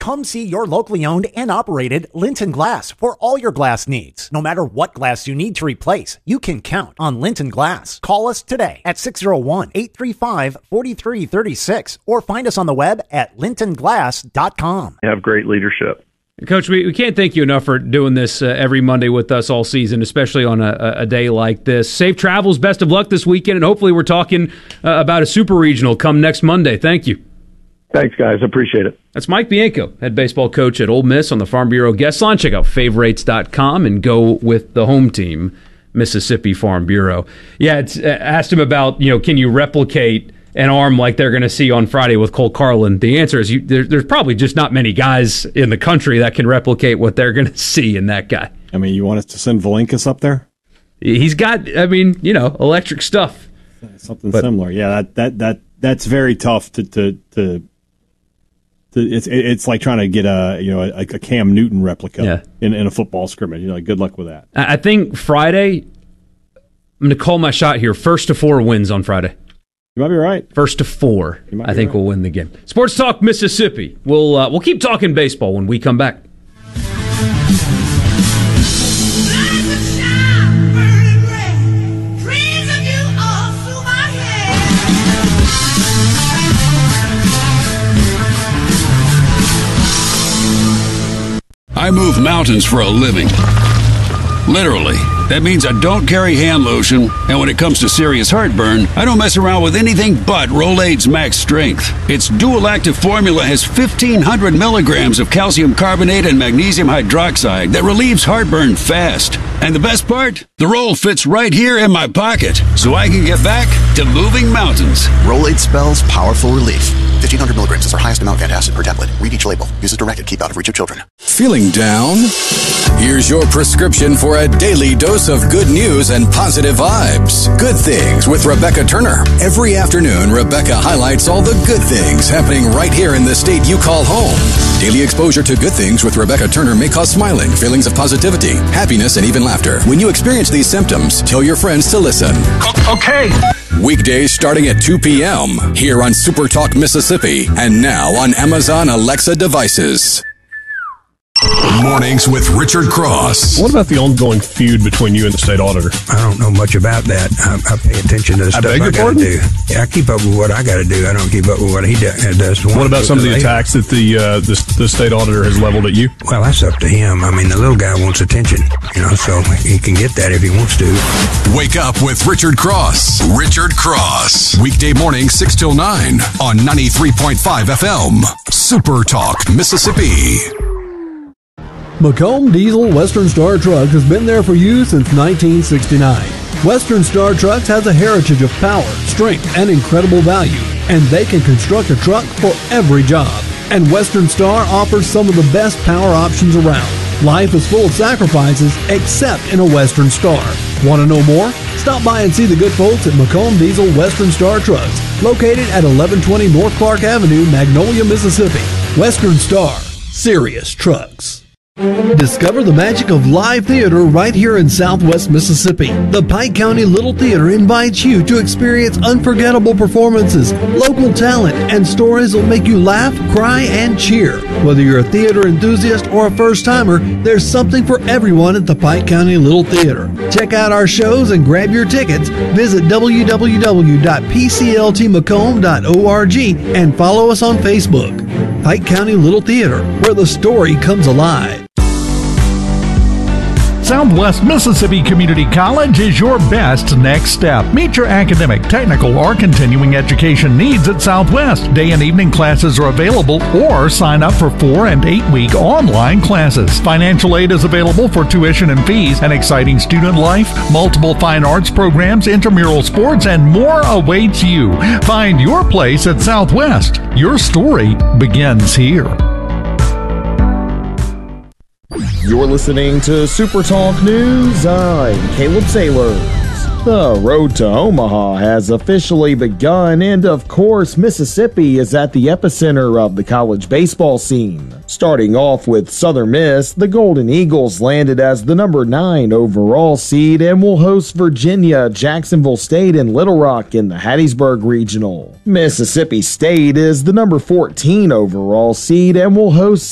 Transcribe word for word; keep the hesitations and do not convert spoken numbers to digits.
Come see your locally owned and operated Linton Glass for all your glass needs. No matter what glass you need to replace, you can count on Linton Glass. Call us today at six oh one, eight three five, four three three six or find us on the web at linton glass dot com. You have great leadership. Coach, we, we can't thank you enough for doing this uh, every Monday with us all season, especially on a, a day like this. Safe travels, best of luck this weekend, and hopefully we're talking uh, about a super regional come next Monday. Thank you. Thanks, guys. Appreciate it. That's Mike Bianco, head baseball coach at Ole Miss on the Farm Bureau guest line. Check out favorites dot com and go with the home team, Mississippi Farm Bureau. Yeah, it's uh, asked him about, you know, can you replicate an arm like they're going to see on Friday with Cole Carlin? The answer is you, there, there's probably just not many guys in the country that can replicate what they're going to see in that guy. I mean, you want us to send Valinkas up there? He's got, I mean, you know, electric stuff. Something but, similar. Yeah, that, that that that's very tough to to to. to it's it's like trying to get a you know a, a Cam Newton replica yeah. in, in a football scrimmage. You know, good luck with that. I think Friday, I'm going to call my shot here. First to four wins on Friday. You might be right. First to four, I think right. we'll win the game. Sports Talk Mississippi. We'll uh, we'll keep talking baseball when we come back. I move mountains for a living. Literally. That means I don't carry hand lotion, and when it comes to serious heartburn, I don't mess around with anything but Rolaids Max Strength. Its dual-active formula has fifteen hundred milligrams of calcium carbonate and magnesium hydroxide that relieves heartburn fast. And the best part? The roll fits right here in my pocket, so I can get back to moving mountains. Rolaids spells powerful relief. fifteen hundred milligrams is our highest amount of antacid per tablet. Read each label. Use as directed. Keep out of reach of children. Feeling down? Here's your prescription for a daily dose of good news and positive vibes. Good Things with Rebecca Turner. Every afternoon, Rebecca highlights all the good things happening right here in the state you call home. Daily exposure to Good Things with Rebecca Turner may cause smiling, feelings of positivity, happiness, and even laughter. When you experience these symptoms, tell your friends to listen. Okay. Weekdays starting at two p.m. here on Super Talk Mississippi and now on Amazon Alexa devices. Mornings with Richard Cross. What about the ongoing feud between you and the state auditor? I don't know much about that. I, I pay attention to the I stuff I got to do. Yeah, I keep up with what I got to do. I don't keep up with what he do, does. What about some of the attacks that the, uh, the the state auditor has leveled at you? Well, that's up to him. I mean, the little guy wants attention, you know, so he can get that if he wants to. Wake up with Richard Cross. Richard Cross. Weekday morning, six till nine on ninety-three point five F M. Super Talk Mississippi. Macomb Diesel Western Star Truck has been there for you since nineteen sixty-nine. Western Star Trucks has a heritage of power, strength, and incredible value, and they can construct a truck for every job. And Western Star offers some of the best power options around. Life is full of sacrifices, except in a Western Star. Want to know more? Stop by and see the good folks at Macomb Diesel Western Star Trucks, located at eleven twenty North Clark Avenue, Magnolia, Mississippi. Western Star. Serious trucks. Discover the magic of live theater right here in Southwest Mississippi. The Pike County Little Theater invites you to experience unforgettable performances, local talent, and stories that will make you laugh, cry, and cheer. Whether you're a theater enthusiast or a first-timer, there's something for everyone at the Pike County Little Theater. Check out our shows and grab your tickets. Visit w w w dot p c l t macomb dot org and follow us on Facebook. Pike County Little Theater, where the story comes alive. Southwest Mississippi Community College is your best next step. Meet your academic, technical, or continuing education needs at Southwest. Day and evening classes are available, or sign up for four and eight week online classes. Financial aid is available for tuition and fees, an exciting student life, multiple fine arts programs, intramural sports, and more awaits you. Find your place at Southwest. Your story begins here. You're listening to Super Talk News. I'm Caleb Sailors. The road to Omaha has officially begun, and of course, Mississippi is at the epicenter of the college baseball scene. Starting off with Southern Miss, the Golden Eagles landed as the number nine overall seed and will host Virginia, Jacksonville State, and Little Rock in the Hattiesburg Regional. Mississippi State is the number fourteen overall seed and will host